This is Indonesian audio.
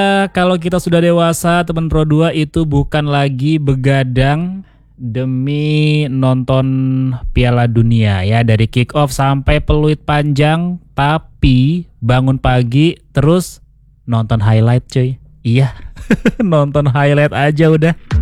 Kalau kita sudah dewasa, teman Pro 2 itu bukan lagi begadang demi nonton Piala Dunia ya, dari kick off sampai peluit panjang, tapi bangun pagi terus nonton highlight cuy. Iya, nonton highlight aja udah.